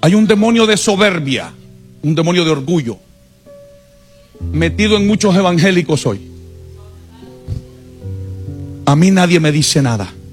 Hay un demonio de soberbia, un demonio de orgullo metido en muchos evangélicos hoy. A mí nadie me dice nada.